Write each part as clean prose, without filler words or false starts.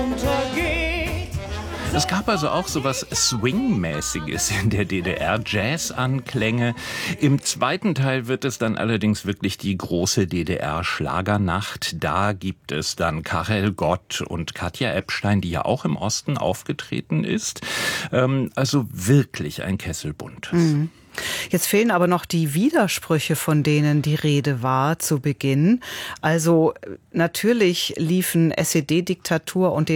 Es gab also auch so was Swing-mäßiges in der DDR, Jazz-Anklänge. Im zweiten Teil wird es dann allerdings wirklich die große DDR-Schlagernacht. Da gibt es dann Karel Gott und Katja Ebstein, die ja auch im Osten aufgetreten ist. Also wirklich ein Kessel Buntes. Mhm. Jetzt fehlen aber noch die Widersprüche, von denen die Rede war zu Beginn. Also natürlich liefen SED-Diktatur und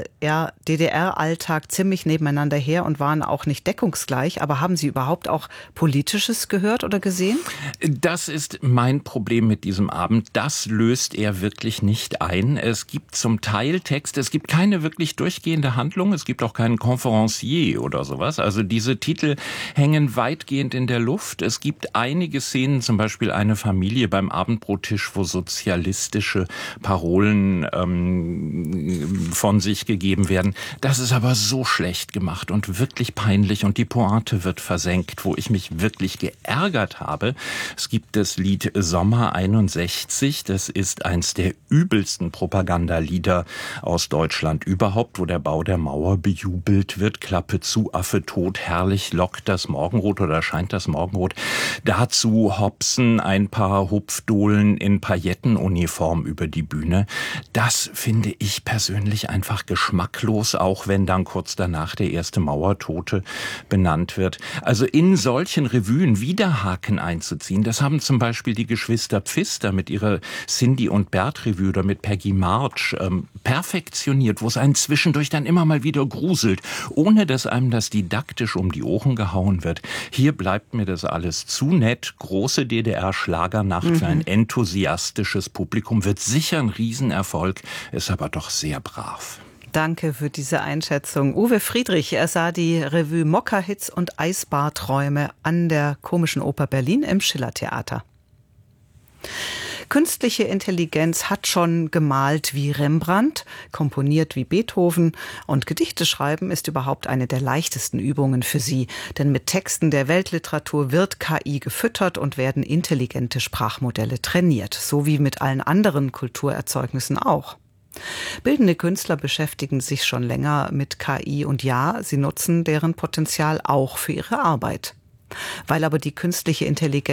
DDR-Alltag ziemlich nebeneinander her und waren auch nicht deckungsgleich. Aber haben Sie überhaupt auch Politisches gehört oder gesehen? Das ist mein Problem mit diesem Abend. Das löst er wirklich nicht ein. Es gibt zum Teil Texte, es gibt keine wirklich durchgehende Handlung, es gibt auch keinen Conferencier oder sowas. Also diese Titel hängen weitgehend in der Luft. Es gibt einige Szenen, zum Beispiel eine Familie beim Abendbrottisch, wo sozialistische Parolen von sich gegeben werden. Das ist aber so schlecht gemacht und wirklich peinlich und die Pointe wird versenkt, wo ich mich wirklich geärgert habe. Es gibt das Lied Sommer 61, das ist eins der übelsten Propagandalieder aus Deutschland überhaupt, wo der Bau der Mauer bejubelt wird. Klappe zu, Affe tot, herrlich lockt das Morgenrot oder scheint das Morgenrot. Dazu hopsen ein paar Hupfdohlen in Paillettenuniform über die Bühne. Das finde ich persönlich einfach geschmacklos, auch wenn dann kurz danach der erste Mauertote benannt wird. Also in solchen Revuen Widerhaken einzuziehen, das haben zum Beispiel die Geschwister Pfister mit ihrer Cindy und Bert Revue oder mit Peggy March perfektioniert, wo es einen zwischendurch dann immer mal wieder gruselt, ohne dass einem das didaktisch um die Ohren gehauen wird. Hier bleibt mir das alles zu nett. Große DDR-Schlagernacht für ein enthusiastisches Publikum wird sicher ein Riesenerfolg, ist aber doch sehr brav. Danke für diese Einschätzung. Uwe Friedrich, er sah die Revue Mokka-Hits und Eisbarträume an der Komischen Oper Berlin im Schillertheater. Künstliche Intelligenz hat schon gemalt wie Rembrandt, komponiert wie Beethoven und Gedichte schreiben ist überhaupt eine der leichtesten Übungen für sie. Denn mit Texten der Weltliteratur wird KI gefüttert und werden intelligente Sprachmodelle trainiert, so wie mit allen anderen Kulturerzeugnissen auch. Bildende Künstler beschäftigen sich schon länger mit KI und ja, sie nutzen deren Potenzial auch für ihre Arbeit. Weil aber die künstliche Intelligenz